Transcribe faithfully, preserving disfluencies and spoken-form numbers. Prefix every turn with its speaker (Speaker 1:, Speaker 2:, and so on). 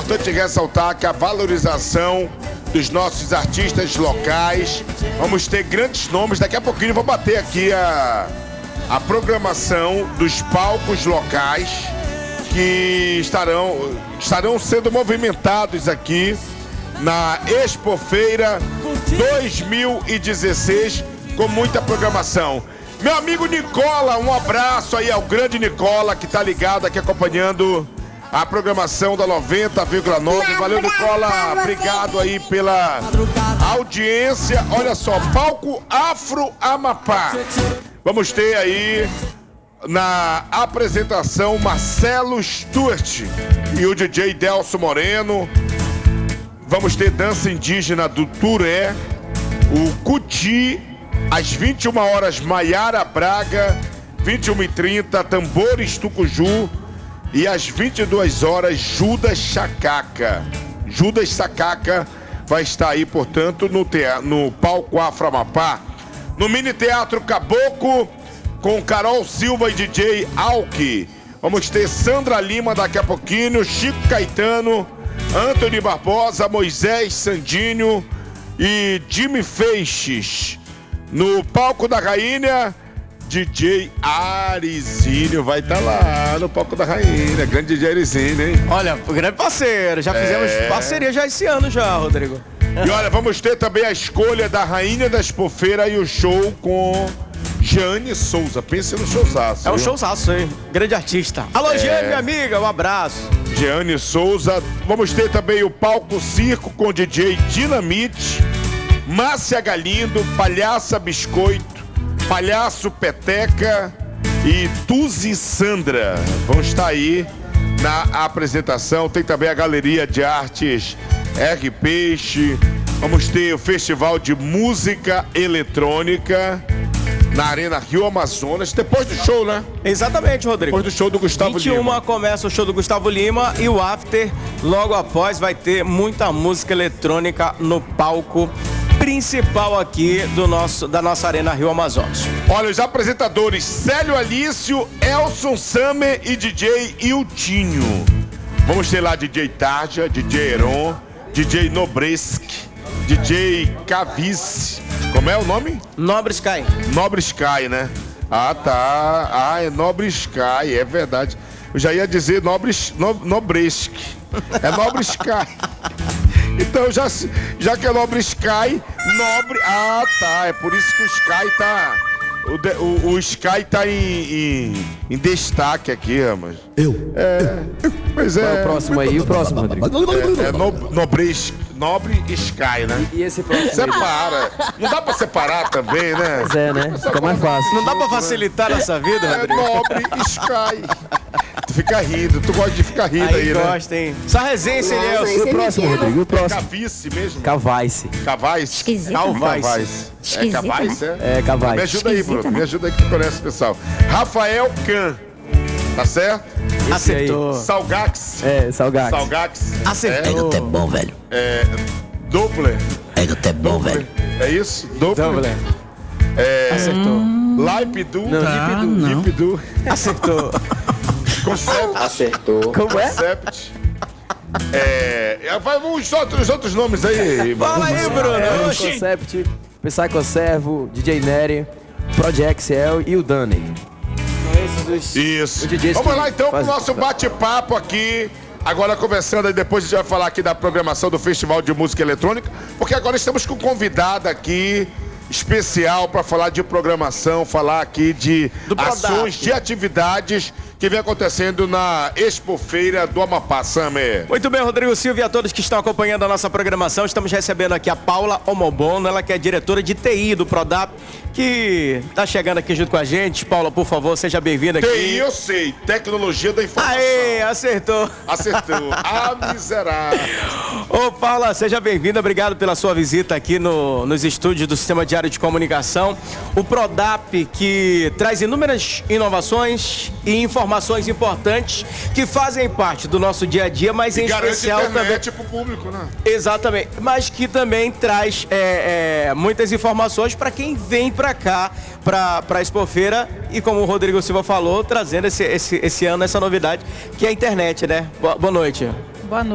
Speaker 1: importante ressaltar que a valorização dos nossos artistas locais, vamos ter grandes nomes, daqui a pouquinho eu vou bater aqui a, a programação dos palcos locais que estarão, estarão sendo movimentados aqui na Expofeira dois mil e dezesseis, com muita programação. Meu amigo Nicola, um abraço aí ao grande Nicola, que tá ligado aqui acompanhando a programação da noventa vírgula nove. Valeu, Nicola, obrigado aí pela audiência. Olha só, palco Afro Amapá. Vamos ter aí na apresentação Marcelo Stuart e o D J Delso Moreno. Vamos ter dança indígena do Turé, o Cuti, às vinte e uma horas Maiara Braga, vinte e uma e trinta Tambores Tucuju e às vinte e duas horas Judas Chacaca. Judas Chacaca vai estar aí, portanto, no, te... no palco Afro Amapá. No Mini Teatro Caboclo, com Carol Silva e D J Alki. Vamos ter Sandra Lima daqui a pouquinho, Chico Caetano, Antony Barbosa, Moisés Sandinho e Jimmy Feixes. No palco da Rainha, D J Arizinho vai estar tá lá no palco da Rainha. Grande D J Arizinho, hein?
Speaker 2: Olha, grande parceiro. Já fizemos é... parceria já esse ano já, Rodrigo.
Speaker 1: E olha, vamos ter também a escolha da Rainha da Expofeira e o show com Jeane Souza. Pense no showzaço.
Speaker 2: É um showzaço, hein? Grande artista. Alô, é... Jeane, minha amiga, um abraço.
Speaker 1: Jeane Souza. Vamos ter também o palco Circo com D J Dinamite, Márcia Galindo, Palhaça Biscoito, Palhaço Peteca e Tuzi Sandra. Vão estar aí na apresentação. Tem também a Galeria de Artes R. Peixe. Vamos ter o Festival de Música Eletrônica na Arena Rio Amazonas, depois do show, né?
Speaker 2: Exatamente, Rodrigo.
Speaker 1: Depois do show do Gustavo
Speaker 2: vinte e uma
Speaker 1: Lima.
Speaker 2: começa o show do Gustavo Lima e o after, logo após, vai ter muita música eletrônica no palco principal aqui do nosso, da nossa Arena Rio Amazonas.
Speaker 1: Olha, os apresentadores Célio Alício, Elson Summer e D J Iltinho. Vamos ter lá D J Tarja, D J Heron, D J Nobresk, D J Cavice. Como é o nome?
Speaker 2: Nobre Sky.
Speaker 1: Nobre Sky, né? Ah, tá. Ah, é Nobre Sky, é verdade. Eu já ia dizer Nobre, no, Nobresk. É Nobre Sky. Então, já, já que é Nobre Sky, Nobre... Ah, tá. É por isso que o Sky tá... O, o, o Sky tá em, em, em destaque aqui, rapaz.
Speaker 3: Eu.
Speaker 1: É. Pois é.
Speaker 3: Qual é o próximo aí? O próximo, Rodrigo?
Speaker 1: É, é no, Nobre, Nobre Sky, né?
Speaker 3: E esse próximo?
Speaker 1: Separa. Não dá pra separar também, né?
Speaker 3: Pois é, né? Fica mais fácil.
Speaker 2: Não dá pra facilitar essa vida,
Speaker 1: É
Speaker 2: Rodrigo?
Speaker 1: Nobre Sky. Tu fica rindo, tu gosta de ficar rindo aí,
Speaker 2: aí
Speaker 1: né?
Speaker 2: gosta, hein? Essa resenha, esse Elielson.
Speaker 3: E o próximo, Rodrigo? E o próximo?
Speaker 1: Cavice mesmo?
Speaker 3: Cavaice.
Speaker 1: Cavais?
Speaker 4: Esquisito,
Speaker 2: Calvais.
Speaker 1: Cavais. É
Speaker 4: Esquisito,
Speaker 1: Cavais, é?
Speaker 3: É, Cavaice.
Speaker 1: Me ajuda aí, Bruno.
Speaker 4: Esquisito, né?
Speaker 1: Me ajuda aí que tu conhece o pessoal. Rafael Can. Tá certo?
Speaker 2: Acertou.
Speaker 1: Salgax.
Speaker 3: É, Salgax.
Speaker 1: Salgax.
Speaker 2: Acertou.
Speaker 5: É bom, velho.
Speaker 1: É. Doppler.
Speaker 5: É bom, velho.
Speaker 1: É isso? Doppler.
Speaker 2: Doble.
Speaker 1: É.
Speaker 2: Acertou.
Speaker 1: Laipidu.
Speaker 3: Não,
Speaker 4: Tá,
Speaker 3: Lipidu.
Speaker 4: não.
Speaker 1: Lipidu.
Speaker 2: Acertou.
Speaker 1: Concept.
Speaker 5: Acertou.
Speaker 3: Como é?
Speaker 1: Concept. É. Vai, os outros, os outros nomes aí.
Speaker 2: Fala aí, Bruno.
Speaker 3: É, o
Speaker 2: Oxi.
Speaker 3: Concept, Psy Conservo, D J Nery, Project X L e o Danny.
Speaker 1: Isso.
Speaker 3: O D Js
Speaker 1: Vamos
Speaker 3: que
Speaker 1: lá então pro
Speaker 3: faz-
Speaker 1: nosso bate-papo aqui. Agora conversando aí, depois a gente vai falar aqui da programação do Festival de Música Eletrônica, porque agora estamos com um convidado aqui especial para falar de programação, falar aqui de
Speaker 2: Do Prodap.
Speaker 1: ações, de atividades que vem acontecendo na Expofeira do Amapá, Samer.
Speaker 2: Muito bem, Rodrigo Silva e a todos que estão acompanhando a nossa programação. Estamos recebendo aqui a Paula Omobono, ela que é diretora de T I do Prodap, que está chegando aqui junto com a gente. Paula, por favor, seja bem-vinda aqui.
Speaker 1: T I eu sei, Tecnologia da Informação.
Speaker 2: Aê, acertou.
Speaker 1: Acertou. Ah, miserável.
Speaker 2: Ô, Paula, seja bem-vinda. Obrigado pela sua visita aqui no, nos estúdios do Sistema Diário de Comunicação. O Prodap, que traz inúmeras inovações e informações importantes que fazem parte do nosso dia a dia, mas em
Speaker 1: Garante
Speaker 2: especial também...
Speaker 1: internet pro público, né?
Speaker 2: Exatamente, mas que também traz é, é, muitas informações para quem vem para cá, para a Expofeira, e como o Rodrigo Silva falou, trazendo esse, esse, esse ano essa novidade, que é a internet, né? Boa, boa noite.
Speaker 6: Boa noite.